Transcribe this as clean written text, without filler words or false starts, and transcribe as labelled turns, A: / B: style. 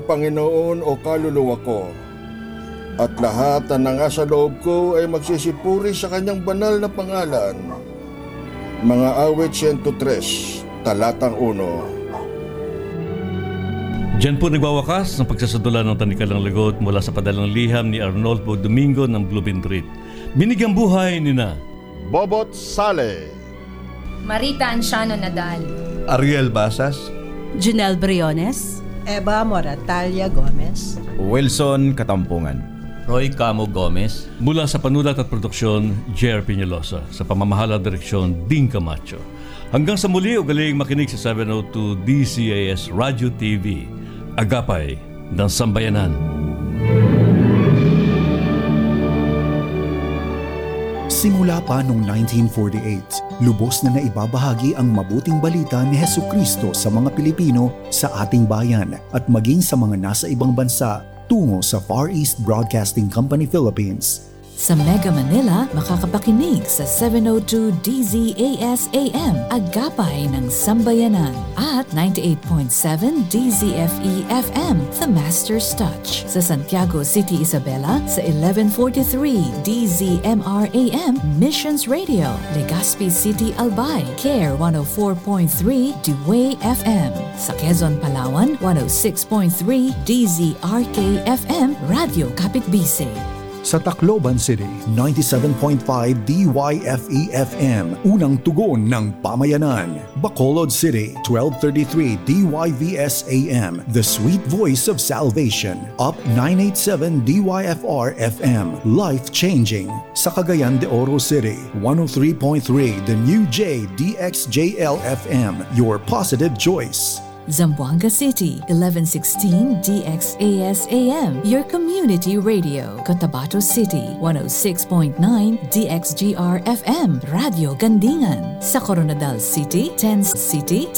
A: Panginoon o kaluluwa ko, at lahat na nasa loob ko ay magsisipuri sa kanyang banal na pangalan. Mga awit 103, talatang 1.
B: Diyan po nagwawakas ng pagsasadula ng Tanikalang Lagot mula sa padalang liham ni Arnolfo Domingo ng Blumentritt. Binigyang buhay ni na
A: Bobot Sale,
C: Marita Anciano Nadal,
D: Ariel Basas,
E: Junel Briones,
F: Eva Moratalia Gomez,
G: Wilson Katampungan,
H: Roy Camo Gomez.
B: Mula sa panulat at produksyon, Jer Piñalosa. Sa pamamahala at direksyon, Ding Camacho. Hanggang sa muli, ugaling makinig sa 702 DCAS Radio TV. Agapay ng Sambayanan.
I: Simula pa noong 1948, lubos na naibabahagi ang mabuting balita ni Hesukristo sa mga Pilipino sa ating bayan at maging sa mga nasa ibang bansa tungo sa Far East Broadcasting Company Philippines.
J: Sa Mega Manila, makakapakinig sa 702 DZAS AM, Agapay ng Sambayanan, at 98.7 DZFE FM, The Master's Touch. Sa Santiago City, Isabela, sa 1143 DZMR AM, Missions Radio. Legazpi City, Albay, CARE 104.3 Dewey FM. Sa Quezon, Palawan, 106.3 DZRK FM, Radio Kapitbisay.
I: Sa Tacloban City, 97.5 DYFE-FM, unang tugon ng pamayanan. Bacolod City, 1233 DYVS-AM, the sweet voice of salvation. Up 987 DYFR-FM, life-changing. Sa Cagayan de Oro City, 103.3 The New J DXJL-FM, your positive choice.
J: Zamboanga City, 1116 DXAS-AM, your community radio. Cotabato City, 106.9 DXGR-FM, Radio Gandingan. Sa Coronadal City, 10 City,